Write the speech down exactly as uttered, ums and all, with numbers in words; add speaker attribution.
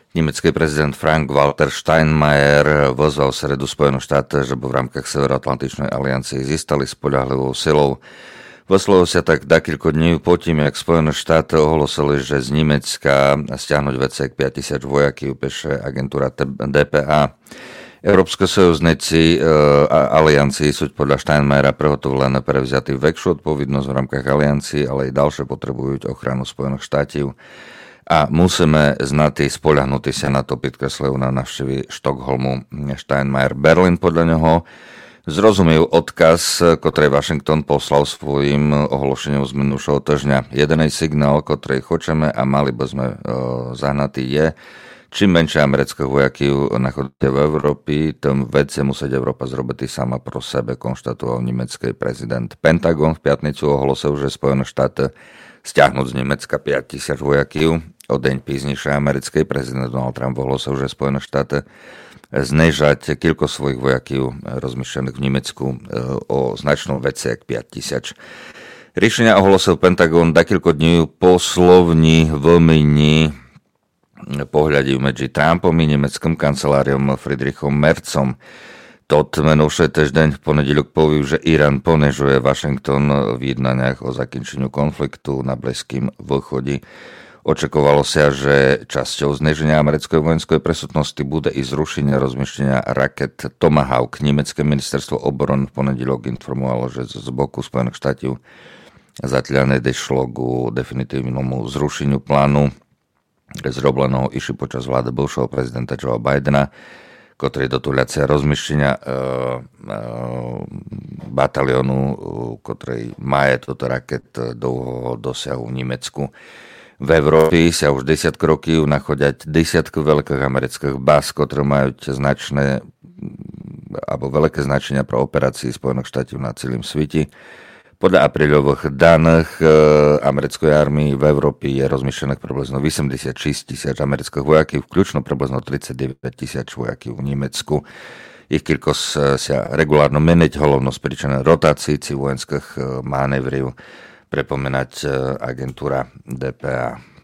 Speaker 1: Německý prezident Frank-Walter Steinmeier vyzval v sredu Spojených štátov, že by v rámkach Severoatlantičnej aliancie získali spoľahlivou silou. Vyslovil sa tak dakilko dní po tým, jak Spojené štáty ohlasili, že z Německa stiahnuť vecek päť tisíc vojakov, píše agentúra dé pé á. Európske sojuzníci e, aliancii sú podľa Steinmeiera prehotovlené prevziatý väčšiu odpovednosť v rámkach aliancii, ale i ďalšie potrebujú ochranu Spojených štátov. A musíme znatý spoľahnutý sa na to, podkreslil na návštevy Štokholmu Steinmeier. Berlín podľa neho zrozumiel odkaz, ktorý Washington poslal svojim ohlášením z minulého týždňa. Jediný signál, ktorý chceme a mali by sme e, zahnatý je, čím menšie amerických vojakov nachodíte v Európe, tým veci musí Európa zrobiť sama pro sebe, konštatoval nemecký prezident. Pentagon v piatnicu ohlásil, že Spojené štáty stiahnuť z Nemecka päť tisíc vojakov. O deň píznejšie americký prezident Donald Trump ohlásil, že Spojené štáty znežať kilko svojich vojakov rozmýšľaných v Nemecku o značnom veci jak päť tisíc. Riešenia ohlásil Pentagon dakilko dní po slovní vlmení pohľadí medzi Trumpom i nemeckým kanceláriom Friedrichom Merzom. Tot menúšej týždeň v ponedeľok povie, že Irán ponežuje Washington v jednaniach o zakončeniu konfliktu na Blízkym východe. Očakovalo sa, že časťou zneženia americkej vojenskej presutnosti bude i zrušenie rozmiestnenia raket Tomahawk. Nemecké ministerstvo obrany v ponedeľok informovalo, že z boku Spojených štátov zatiaľ nedošlo k definitívnemu zrušeniu plánu zrobleného iši počas vlády bivšieho prezidenta Joea Bidena, ktorý dotuľacia rozmiestnenia e, e, batalionu, ktorý má toto raket dlho dosiahu v Nemecku. V Európe sa už desiatky rokov nachodiať desiatky veľkých amerických báz, ktoré majú značné alebo veľké značenia pro operácie Spojených štátov na celém svete. Podľa apríľových daných e, americkej armii v Európe je rozmýšľaných približno osemdesiatšesť tisíc amerických vojakov, vključno približno tridsaťdeväť tisíc vojakov v Nemecku. Ich kilkosť sa regulárno meniť, hlavno z príčiny rotácií vojenských manévrov, prepomenať agentúra dé pé á.